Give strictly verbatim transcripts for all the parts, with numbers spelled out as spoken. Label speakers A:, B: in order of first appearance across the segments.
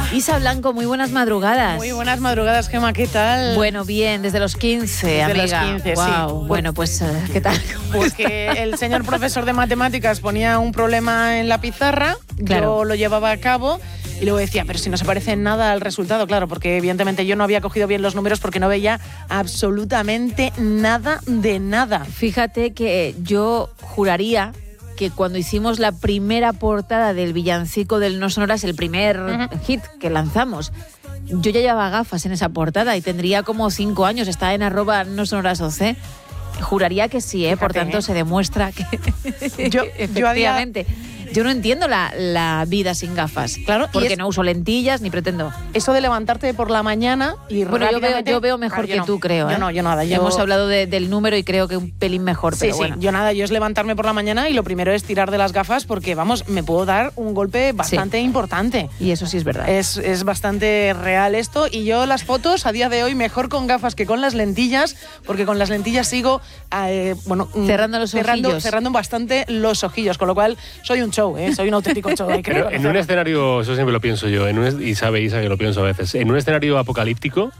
A: Isa Blanco, muy buenas madrugadas.
B: Muy buenas madrugadas, Gemma, ¿qué tal?
A: Bueno, bien, desde los quince,
B: desde
A: amiga.
B: los quince,
A: wow.
B: sí.
A: Bueno, pues, ¿qué tal?
B: Pues que el señor profesor de matemáticas ponía un problema en la pizarra,
A: claro.
B: Yo lo llevaba a cabo y luego decía, pero si no se parece en nada al resultado, claro, porque evidentemente yo no había cogido bien los números porque no veía absolutamente nada de nada.
A: Fíjate que yo juraría que cuando hicimos la primera portada del villancico del No Sonoras, el primer uh-huh. hit que lanzamos, yo ya llevaba gafas en esa portada y tendría como cinco años, está en arroba no sonoras o c. Juraría que sí, ¿eh? Fíjate, por tanto, ¿eh? Se demuestra que
B: yo,
A: efectivamente... Yo había... Yo no entiendo la, la vida sin gafas,
B: claro,
A: porque
B: es,
A: no uso lentillas ni pretendo.
B: Eso de levantarte por la mañana y
A: bueno, yo veo, yo veo mejor claro, que
B: no,
A: tú, creo.
B: Yo
A: ¿eh?
B: no, yo nada. Yo...
A: Hemos hablado de, del número y creo que un pelín mejor,
B: sí,
A: pero
B: sí,
A: bueno.
B: Yo nada, yo es levantarme por la mañana y lo primero es tirar de las gafas porque, vamos, me puedo dar un golpe bastante
A: sí.
B: importante.
A: Y eso sí es verdad.
B: Es, es bastante real esto y yo las fotos a día de hoy mejor con gafas que con las lentillas, porque con las lentillas sigo, eh, bueno...
A: Cerrando los
B: cerrando,
A: ojillos.
B: Cerrando bastante los ojillos, con lo cual soy un show, ¿eh? Soy un auténtico show. Hay que
C: Pero en un escenario, eso siempre lo pienso yo, en un, y sabe Isa que lo pienso a veces, en un escenario apocalíptico,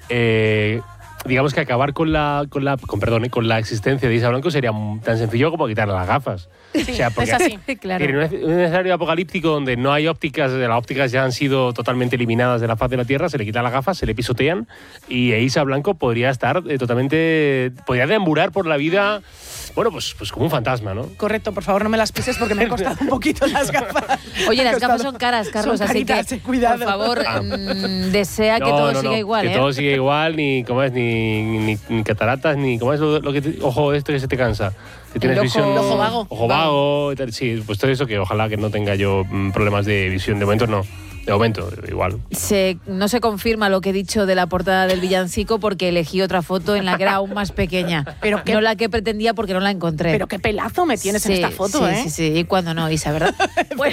C: eh, digamos que acabar con la, con la, con, perdón, con la existencia de Isa Blanco sería tan sencillo como quitarle las gafas.
B: Sí, o sea, porque, es así.
A: Claro.
C: En un, un escenario apocalíptico donde no hay ópticas, las ópticas ya han sido totalmente eliminadas de la faz de la Tierra, se le quitan las gafas, se le pisotean y Isa Blanco podría estar eh, totalmente, podría deambular por la vida... Bueno, pues, pues como un fantasma, ¿no?
B: Correcto, por favor, no me las pises porque me han costado un poquito las gafas.
A: Oye, las gafas son caras, Carlos,
B: son caritas,
A: así que,
B: eh, cuidado.
A: por favor,
C: Ah.
A: mmm, desea
C: no,
A: que todo
C: no,
A: siga
C: no,
A: igual,
C: que
A: ¿eh?
C: Que todo siga igual, ni, ¿cómo es? Ni, ni, ni cataratas, ni, ¿cómo es lo, lo que te, ojo esto que se te cansa? Que tienes
B: el ojo,
C: visión,
B: el ojo vago.
C: Ojo vago, y tal, sí, pues todo eso que ojalá que no tenga yo mm, problemas de visión. De momento no. De momento, igual.
A: Se, no se confirma lo que he dicho de la portada del villancico porque elegí otra foto en la que era aún más pequeña.
B: Pero qué,
A: no la que pretendía porque no la encontré.
B: Pero qué pelazo me tienes
A: sí,
B: en esta foto,
A: sí,
B: ¿eh?
A: Sí, sí, y cuando no, Isa, ¿verdad?
B: Bueno,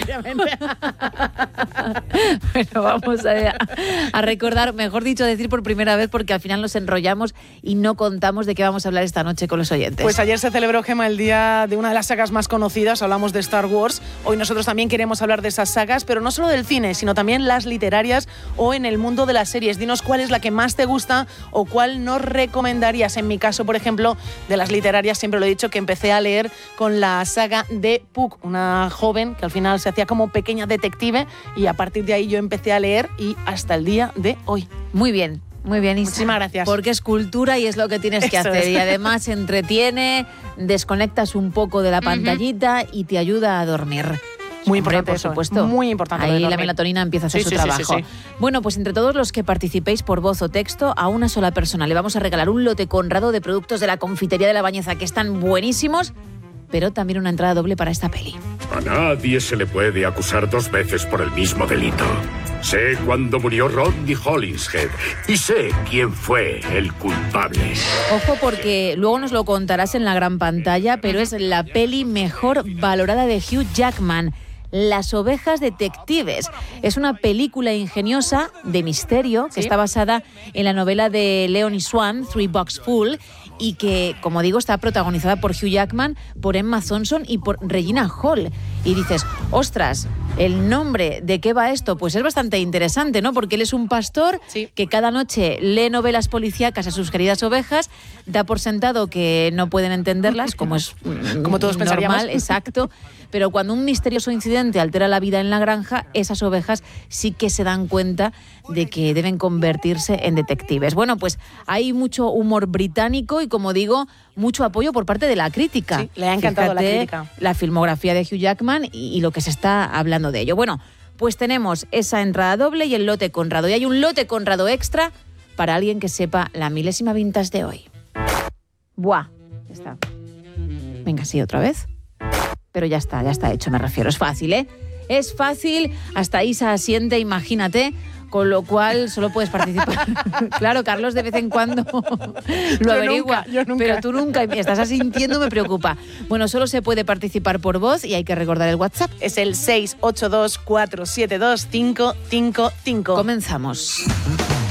A: bueno, vamos a, a recordar, mejor dicho, decir por primera vez porque al final nos enrollamos y no contamos de qué vamos a hablar esta noche con los oyentes.
B: Pues ayer se celebró, Gemma, el día de una de las sagas más conocidas, hablamos de Star Wars. Hoy nosotros también queremos hablar de esas sagas, pero no solo del cine, sino también las literarias o en el mundo de las series. Dinos cuál es la que más te gusta o cuál nos recomendarías. En mi caso, por ejemplo, de las literarias, siempre lo he dicho, que empecé a leer con la saga de Puck, una joven que al final se hacía como pequeña detective y a partir de ahí yo empecé a leer y hasta el día de hoy.
A: Muy bien. Muy bien, Isa.
B: Muchísimas gracias.
A: Porque es cultura y es lo que tienes
B: Eso
A: que hacer.
B: es.
A: Y además entretiene, desconectas un poco de la pantallita uh-huh. y te ayuda a dormir.
B: Muy importante,
A: Hombre, por
B: eso,
A: supuesto.
B: Muy importante.
A: Ahí la melatonina empieza a hacer
B: sí,
A: su
B: sí,
A: trabajo.
B: Sí, sí, sí.
A: Bueno, pues entre todos los que participéis por voz o texto, a una sola persona le vamos a regalar un lote Conrado de productos de la confitería de La Bañeza que están buenísimos, pero también una entrada doble para esta peli.
D: A nadie se le puede acusar dos veces por el mismo delito. Sé cuándo murió Rodney Hollingshead y sé quién fue el culpable.
A: Ojo porque luego nos lo contarás en la gran pantalla, pero es la peli mejor valorada de Hugh Jackman. Las ovejas detectives. Es una película ingeniosa de misterio que ¿Sí? está basada en la novela de Leonie Swan, Three Bucks Full, y que, como digo, está protagonizada por Hugh Jackman, por Emma Thompson y por Regina Hall. Y dices, ostras, ¿el nombre de qué va esto? Pues es bastante interesante, ¿no? Porque él es un pastor
B: sí.
A: que cada noche lee novelas policíacas a sus queridas ovejas, da por sentado que no pueden entenderlas, como es
B: como todos
A: normal,
B: pensaríamos.
A: Exacto. Pero cuando un misterioso incidente altera la vida en la granja, esas ovejas sí que se dan cuenta de que deben convertirse en detectives. Bueno, pues hay mucho humor británico y, como digo, mucho apoyo por parte de la crítica.
B: Sí, le ha encantado
A: Fíjate,
B: la crítica.
A: La filmografía de Hugh Jackman y, y lo que se está hablando de ello. Bueno, pues tenemos esa entrada doble y el lote Conrado. Y hay un lote Conrado extra para alguien que sepa la milésima vintage de hoy. Buah, ya está. Venga, sí, otra vez. Pero ya está, ya está hecho, me refiero. Es fácil, ¿eh? Es fácil, hasta Isa asiente, imagínate, con lo cual solo puedes participar. Claro, Carlos de vez en cuando lo
B: yo
A: averigua,
B: nunca, yo nunca.
A: pero tú nunca, y me estás asintiendo, me preocupa. Bueno, solo se puede participar por voz y hay que recordar el WhatsApp.
B: Es el seis ocho dos cuatro siete dos cinco cinco cinco.
A: Comenzamos.